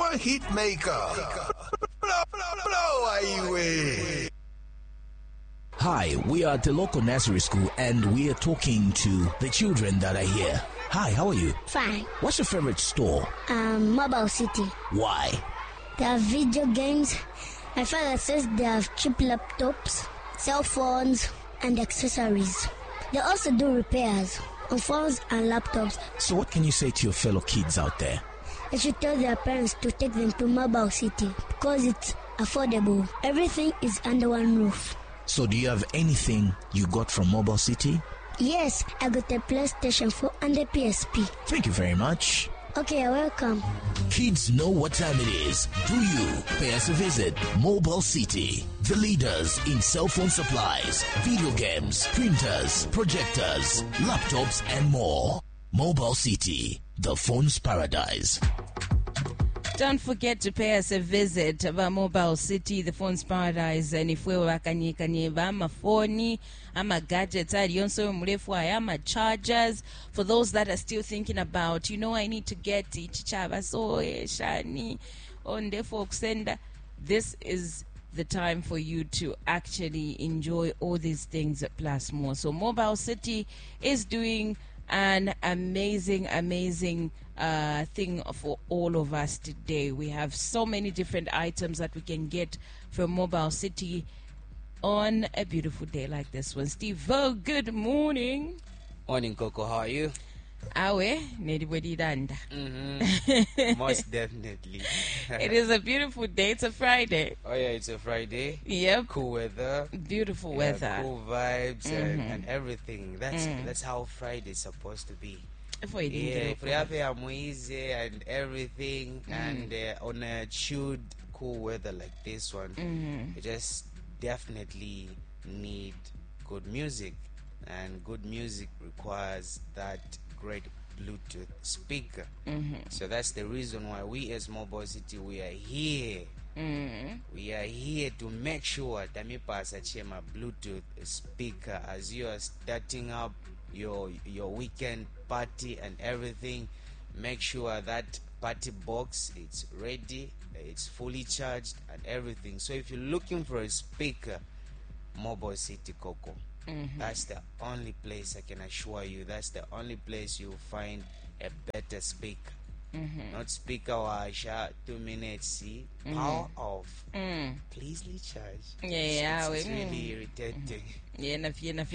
hit maker. Blow away. Hi, we are at the local nursery school and we are talking to the children that are here. Hi, how are you? Fine. What's your favorite store? Mobile City. Why? They have video games. My father says they have cheap laptops, cell phones, and accessories. They also do repairs on phones and laptops. So what can you say to your fellow kids out there? They should tell their parents to take them to Mobile City because it's affordable. Everything is under one roof. So do you have anything you got from Mobile City? Yes, I got a PlayStation 4 and a PSP. Thank you very much. Okay, you're welcome. Kids know what time it is. Do you? Pay us a visit. Mobile City, the leaders in cell phone supplies, video games, printers, projectors, laptops, and more. Mobile City, the phone's paradise. Don't forget to pay us a visit about Mobile City, the phone's paradise. And if we were ama phone, ama gadgets, also ama chargers. For those that are still thinking about, I need to get it, shani, on the folks sender. This is the time for you to actually enjoy all these things plus more. So Mobile City is doing an amazing thing for all of us today. We have so many different items that we can get from Mobile City on a beautiful day like this one. Steve, good morning. Morning, Coco. How are you? Awe, nedibwedidanda. Most definitely. It is a beautiful day. It's a Friday. Oh yeah, it's a Friday. Yep. Cool weather. Beautiful weather. Cool vibes and everything. That's how Friday is supposed to be. Yeah, Friday and everything, and on a chilled, cool weather like this one, you just definitely need good music, and good music requires that great Bluetooth speaker. So that's the reason why we as Mobile City, we are here. We are here to make sure that me pass a Bluetooth speaker as you are starting up your weekend party and everything. Make sure that party box it's ready, it's fully charged and everything. So if you're looking for a speaker, Mobile City, Coco, that's the only place, I can assure you, that's the only place you'll find a better speaker. Not speaker washa 2 minutes, see, power off, please charge. It's really irritating. Oh yeah.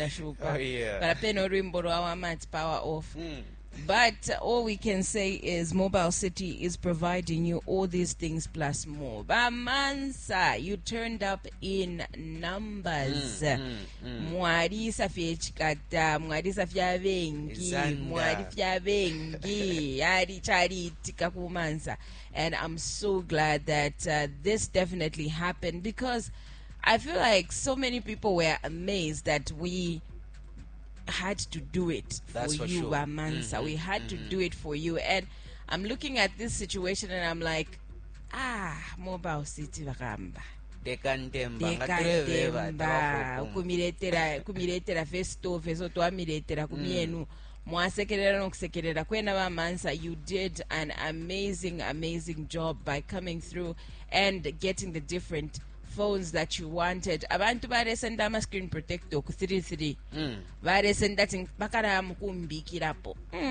But power off. But all we can say is Mobile City is providing you all these things plus more. Bamansa, you turned up in numbers. Mwari safye chikata, mwari safya vengi, mwari fya vengi, yari chari tikakumansa. And I'm so glad that this definitely happened, because I feel like so many people were amazed that we had to do it for you, sure. Bamansa. We had to do it for you. And I'm looking at this situation and I'm like, Mobile City vakamba. Kumiletera festo feso twamiletera kumienu mwasekerera nokusekerera kwena Bamansa. You did an amazing job by coming through and getting the different phones that you wanted. Abantu baresenda ama screen protector ku 33 baresenda bakara mukumbikirapo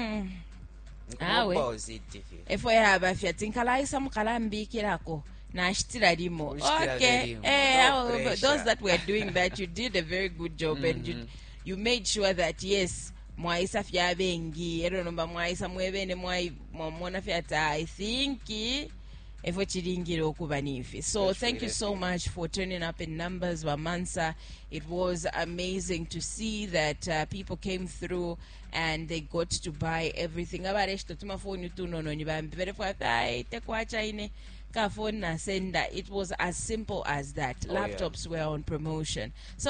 awe efo yaba fyatinkalaisa mukalambikirako nashitira limo. Okay, those that were doing that, you did a very good job. And you made sure that yes, mwaisa fya bengi ero nomba mwaisa mwebene mwamona fyata I think so thank you so much for turning up in numbers, Bamansa. It was amazing to see that people came through and they got to buy everything. It was as simple as that. Laptops were on promotion. So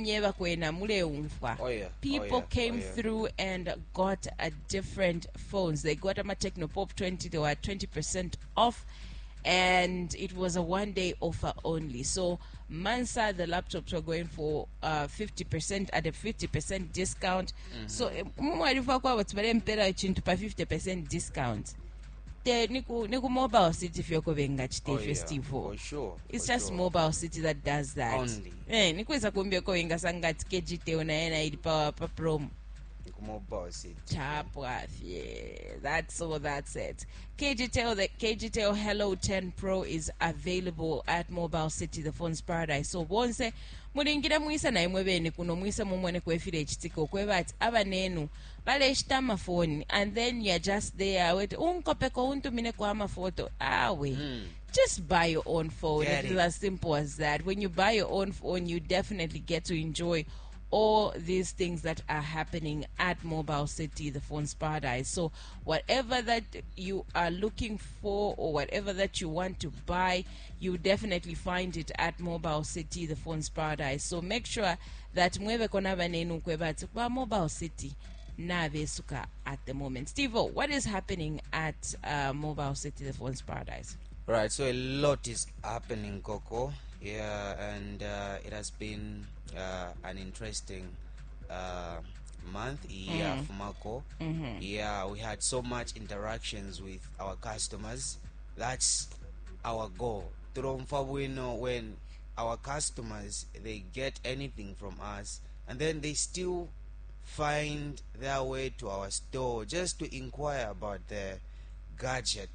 people came through and got a different phones. They got a Technopop 20. They were 20% off. And it was a one-day offer only. So Mansa, the laptops were going for 50% at a 50% discount. So 50% discount. niku Mobile City fyoko venga chite festival. For sure. It's for just sure. Mobile City that does that. Only. Nikweza kumbia ko venga sangati KGTO na ena ili pa promo. Mobile City. Top wife, yeah. That's it. KGTO Hello 10 Pro is available at Mobile City, the Phones Paradise. So once mulingira mwisa na imwe bene kuno mwisa mumwene kwefire chitiko kwebati abanenu baleshita amafoni and then you're just there with unkopeko untumine kwa amafoto just buy your own phone. It's as simple as that. When you buy your own phone, you definitely get to enjoy all these things that are happening at Mobile City, the Phones Paradise. So whatever that you are looking for or whatever that you want to buy, you definitely find it at Mobile City, the Phones Paradise. So make sure that mwebe kona banenu kwebati kwa Mobile City na besuka at the moment. Steve-O, what is happening at Mobile City, the Phones Paradise? Right, so a lot is happening, Coco. Yeah, and it has been an interesting month, for Marco. Yeah, we had so much interactions with our customers. That's our goal. When our customers, they get anything from us, and then they still find their way to our store just to inquire about the gadget,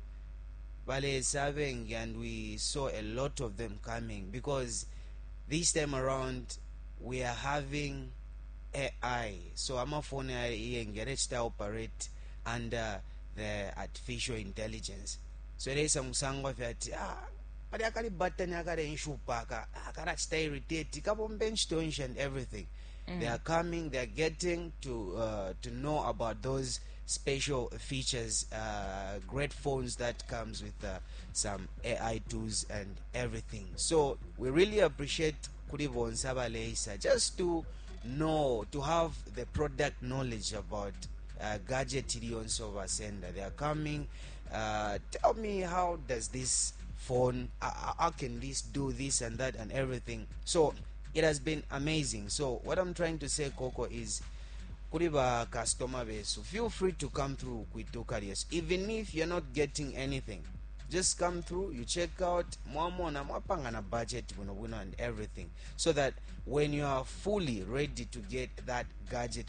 and we saw a lot of them coming because this time around we are having AI. So amafone encouraged to operate under the artificial intelligence. So there is some sangwa that but I can't button I got in shoe parker, I can't stay irritated, couple bench stones and everything. They are coming, they are getting to know about those special features, great phones that comes with some AI tools and everything. So we really appreciate Kuribo Nsabaleisa just to know, to have the product knowledge about gadgetry on Silver Sender. They are coming. Tell me, how does this phone, how can this do this and that and everything? So it has been amazing. So what I'm trying to say, Coco, is Kuriba customer base, so feel free to come through with Careers. Even if you're not getting anything, just come through, you check out mwapanga budget and everything, so that when you are fully ready to get that gadget,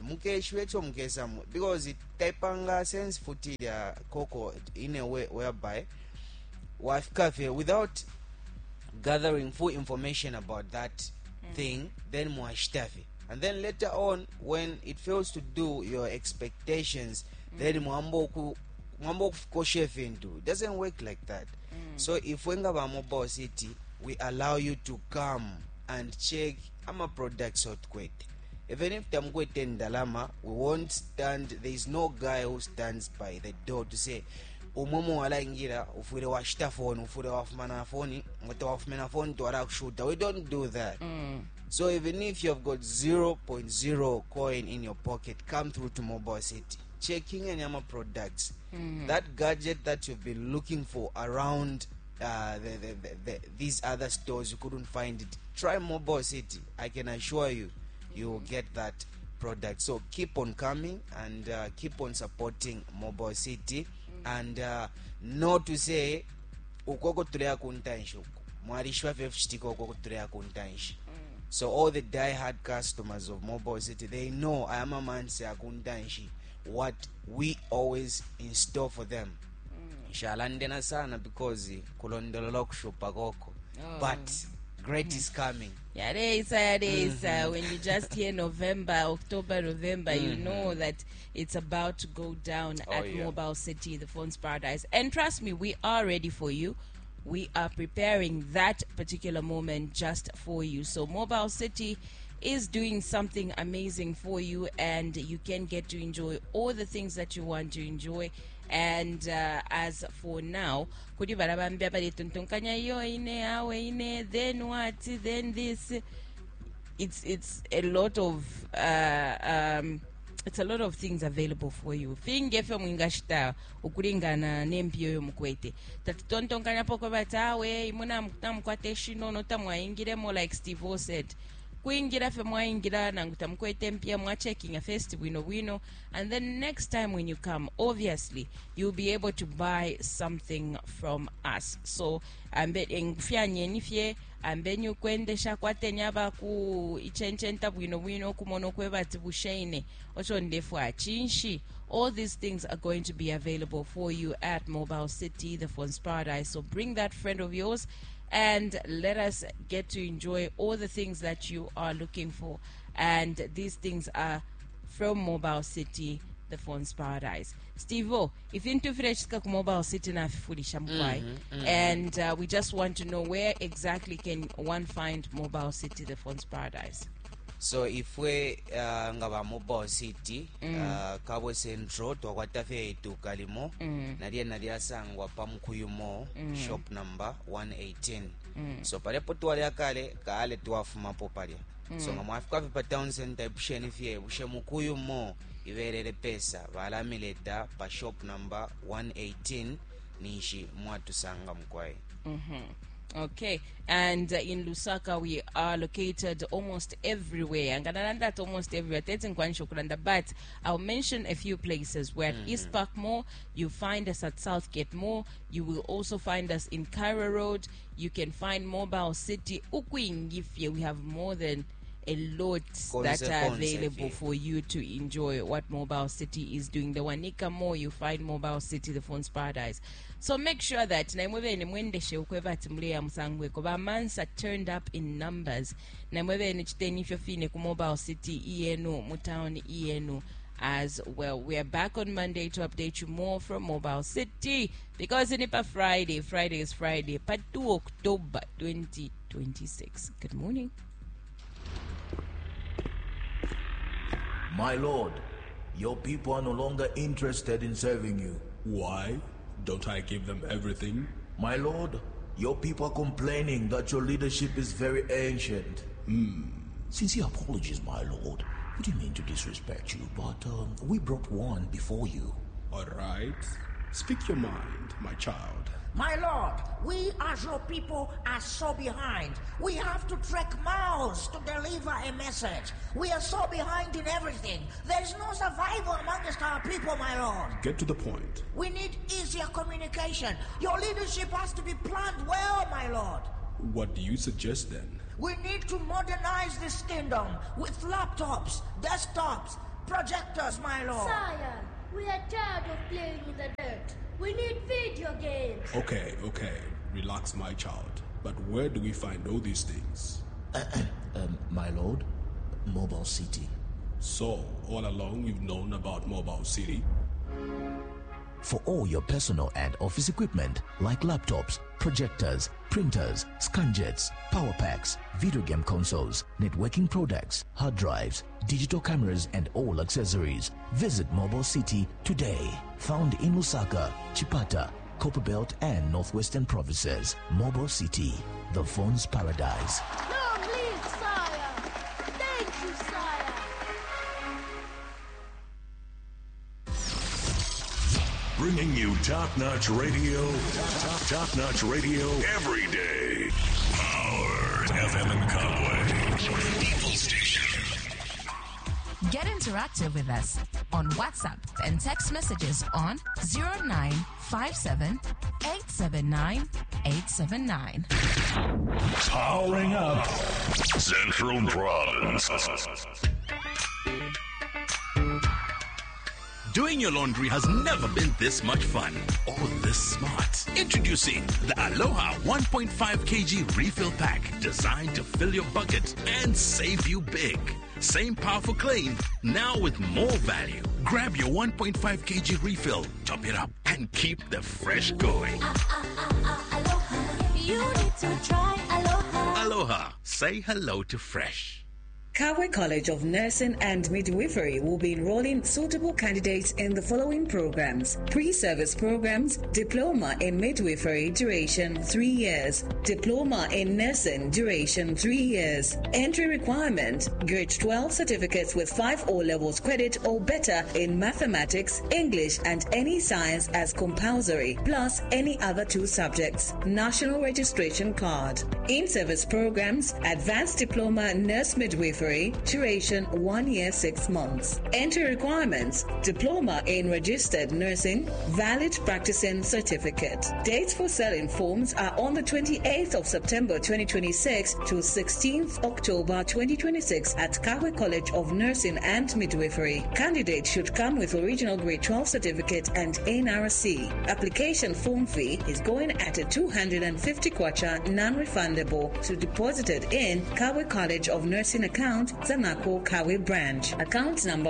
because it taipanga sense footy Coco in a way whereby wife cafe without gathering full information about that thing, then mwashtafi. And then later on, when it fails to do your expectations, then mwambo into. It doesn't work like that. So if we have a Mobile City, we allow you to come and check our products out quick. Even if tamkwe $10, we won't stand. There is no guy who stands by the door to say, umomo wala ingira ufure washita phone, ufure wafumana phone, wafumana phone to arak shooter. We don't do that. So even if you've got 0.0 coin in your pocket, come through to Mobile City, checking any other products. That gadget that you've been looking for around these other stores, you couldn't find it. Try Mobile City. I can assure you, you will get that product. So keep on coming and keep on supporting Mobile City. And not to say, ukoko tulea kuntanshi, mwarishwa fefshitiko ukoko tulea kuntanshi. So all the die-hard customers of Mobile City, they know I am a man say akuntanshi what we always in store for them. Shalandena sana because kulondolo kushupa koko. But great is coming. Yeah, there is. When you just hear October, November, you know that it's about to go down at Mobile City, the Phones Paradise. And trust me, we are ready for you. We are preparing that particular moment just for you. So Mobile City is doing something amazing for you, and you can get to enjoy all the things that you want to enjoy. And as for now, then what, then this, it's a lot of it's a lot of things available for you. Fingefe mwingashita ukulingana nempio yo mukwete. Tatutontonkanya poko batawe imuna mkwate shino nota mwaingire mo, like Steve-O said. kuingira fe mwaingira nanguta mkwete mpya mwachecking a first wino, and then next time when you come, obviously you'll be able to buy something from us. So ambe ngfyanye nifye ambe nyukwendesha kwatenyaba ku ichenchenta wino kumono kwebati bushene ocho ndefu achinshi. All these things are going to be available for you at Mobile City, the Phones Paradise. So bring that friend of yours and let us get to enjoy all the things that you are looking for. And these things are from Mobile City, the Phones Paradise. Steve-O, if into fresh Mobile City na fulisha mkwai, and we just want to know where exactly can one find Mobile City, the Phones Paradise. So if we ngaba Mobile City Cabo Centro twakwatafe tukalimo nadia sangwa pamkuyumo shop number 118. So pale potwale akale kaale twafuma popalya. So ngamwafika pa town center busheni fye bushemukuyumo iverere pesa balamileta pa shop number 118 nishi mwatusanga mkwai. Okay, and in Lusaka we are located almost everywhere. That almost everywhere. But I'll mention a few places. We're at East Park Mall. You find us at Southgate Mall. You will also find us in Cairo Road. You can find Mobile City. We have more than a lot that are available for you to enjoy what Mobile City is doing. The Wanika Mall, you find Mobile City, the Phones Paradise. So make sure that months are turned up in numbers. Mobile City ENO, Mutown ENO as well. We are back on Monday to update you more from Mobile City because it's Friday. Friday is Friday, but 2 October 2026. Good morning. My lord, your people are no longer interested in serving you. Why? Don't I give them everything? My lord, your people are complaining that your leadership is very ancient. Sincere apologies, my lord. We didn't mean to disrespect you, but we brought one before you. All right. Speak your mind, my child. My lord, we as your people are so behind. We have to trek miles to deliver a message. We are so behind in everything. There is no survival amongst our people, my lord. Get to the point. We need easier communication. Your leadership has to be planned well, my lord. What do you suggest then? We need to modernize this kingdom with laptops, desktops, projectors, my lord. Sire, we are tired of playing in the dirt. We need video games. Okay. Relax, my child. But where do we find all these things? My lord, Mobile City. So, all along you've known about Mobile City? For all your personal and office equipment like laptops, projectors, printers, scanjets, power packs, video game consoles, networking products, hard drives, digital cameras, and all accessories, visit Mobile City today. Found in Lusaka, Chipata, Copperbelt, and Northwestern Provinces. Mobile City, the Phones Paradise. Long live Sire! Thank you, Sire! Bringing you top-notch radio, top-notch radio every day. Powered FM and Cobway. People Station. Get interactive with us on WhatsApp and text messages on 0957 879 879. Powering up Central Province. Doing your laundry has never been this much fun or this smart. Introducing the Aloha 1.5 kg refill pack designed to fill your bucket and save you big. Same powerful clean, now with more value. Grab your 1.5 kg refill, top it up, and keep the fresh going. Aloha. You need to try Aloha. Aloha. Say hello to fresh. Kawe College of Nursing and Midwifery will be enrolling suitable candidates in the following programs: pre-service programs, diploma in midwifery, duration 3 years, diploma in nursing, duration 3 years. Entry requirement: grade 12 certificates with 5 O-levels credit or better in mathematics, English, and any science as compulsory, plus any other 2 subjects. National registration card. In-service programs: advanced diploma nurse midwifery, duration 1 year 6 months. Entry requirements: diploma in registered nursing, valid practicing certificate. Dates for selling forms are on the 28th of September 2026 to 16th October 2026 at Kawe College of Nursing and Midwifery. Candidates should come with original grade 12 certificate and NRC. Application form fee is going at a 250 kwacha non-refundable to deposited in Kawe College of Nursing account, Zanako Kawe branch. Account number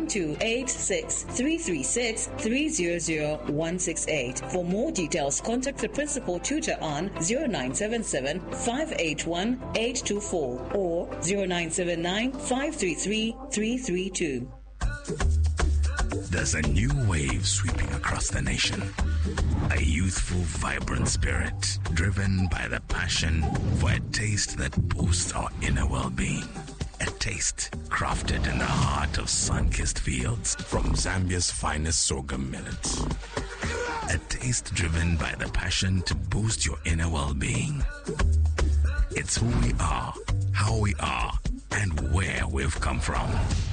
1286336300168. For more details, contact the principal tutor on 0977 581 824 or 0979 533 332. There's a new wave sweeping across the nation. A youthful, vibrant spirit driven by the passion for a taste that boosts our inner well-being. A taste crafted in the heart of sun-kissed fields from Zambia's finest sorghum millet. A taste driven by the passion to boost your inner well-being. It's who we are, how we are, and where we've come from.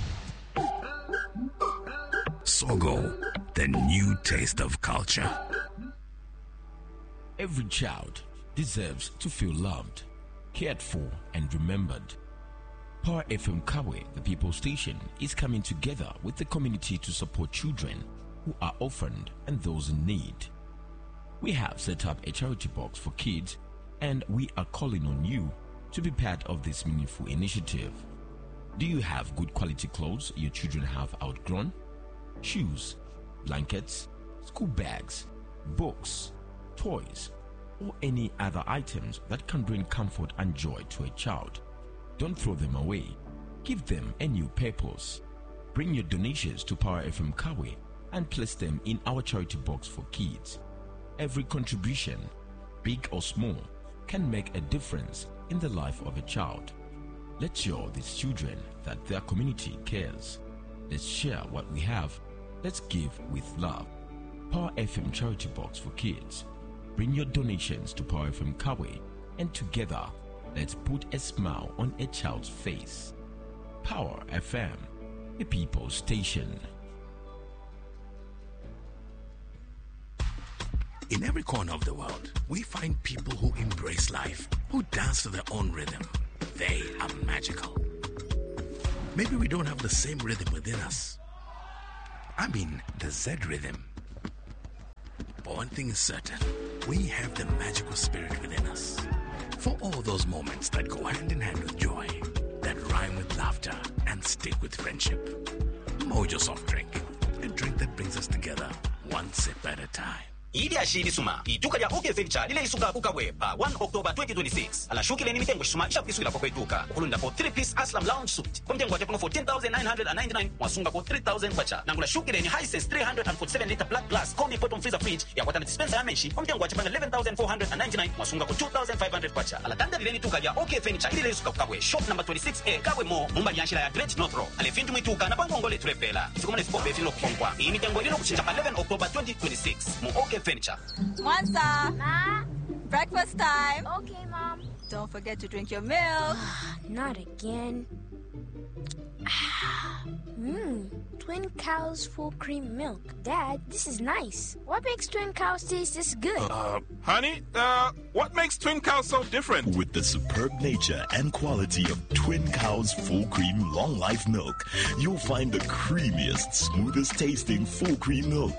Sogo, the new taste of culture. Every child deserves to feel loved, cared for, and remembered. Power FM Kawe, the People Station, is coming together with the community to support children who are orphaned and those in need. We have set up a charity box for kids, and we are calling on you to be part of this meaningful initiative. Do you have good quality clothes your children have outgrown? Shoes, blankets, school bags, books, toys, or any other items that can bring comfort and joy to a child? Don't throw them away. Give them a new purpose. Bring your donations to Power FM Kawe and place them in our charity box for kids. Every contribution, big or small, can make a difference in the life of a child. Let's show these children that their community cares. Let's share what we have. Let's give with love. Power FM charity box for kids. Bring your donations to Power FM Kawe, and together, let's put a smile on a child's face. Power FM, the People Station. In every corner of the world, we find people who embrace life, who dance to their own rhythm. They are magical. Maybe we don't have the same rhythm within us. I mean, the Z rhythm. But one thing is certain, we have the magical spirit within us. For all those moments that go hand in hand with joy, that rhyme with laughter, and stick with friendship. Mojo Soft Drink, a drink that brings us together one sip at a time. Ili ashiri suma ituka lya OK Furniture lile isuka kukawe pa 1 October 2026 ala shukile ni mitengo shuma isha kisukila kwa ituka ukulunda for 3-piece Aslam Lounge Suite kwa mtengo wa tepuno for 10,999 wasunga for 3,000 kwacha nangula shukile ni Hisense 347 liter black glass Kombi bottom freezer fridge ya kwa dispenser ya menshi kwa mtengo wa chapanga 11,499 wasunga for 2,500 kwacha ala tanda lile ituka lya OK Furniture lile isuka kukawe shop number 26A Kawe Mo mumba yanshila ya Great North Road ale fintu mwituka na pango ngole tulepela sikumane sipobe filo kukongwa hii mitengo lilo kuchinja pa 11 October 2026 mu OK Furniture. Mwansa. Ma? Breakfast time. Okay, Mom. Don't forget to drink your milk. Not again. Twin Cows full cream milk. Dad, this is nice. What makes Twin Cows taste this good? Honey, what makes Twin Cows so different? With the superb nature and quality of Twin Cows full cream long life milk, you'll find the creamiest, smoothest tasting full cream milk.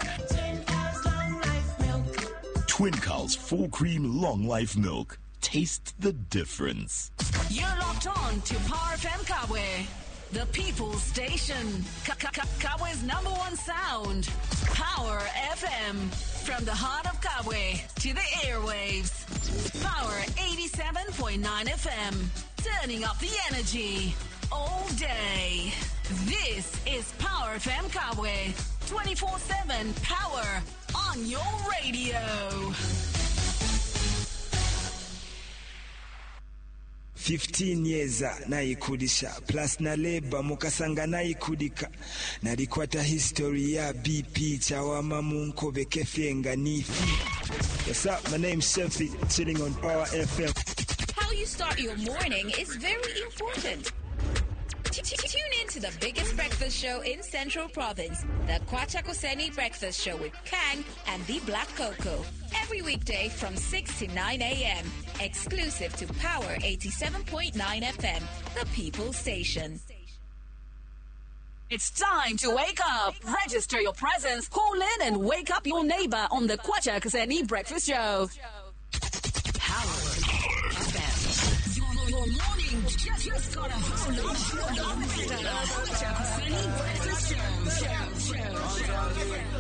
Twin Cows full cream long life milk. Taste the difference. You're locked on to Power FM Kawe, the People's Station. Kawe's #1 sound. Power FM. From the heart of Kawe to the airwaves. Power 87.9 FM. Turning up the energy. all day. This is Power FM Kabwe. 24/7 power on your radio. 15 years naikudisha plus na leba mukasanga naikudika nalikwata history ya BP chawama munkobe kefenga nifi. What's up? My name's Shelfie, chilling on Power FM. How you start your morning is very important. Tune in to the biggest breakfast show in Central Province, the Kwacha Kuseni Breakfast Show with Kang and the Black Cocoa. Every weekday from 6 to 9 a.m. Exclusive to Power 87.9 FM, the People's Station. It's time to wake up. Register your presence, call in and wake up your neighbor on the Kwacha Kuseni Breakfast Show. Power FM. Your morning just got a whole lot of Kwacha Kuseni Breakfast Show.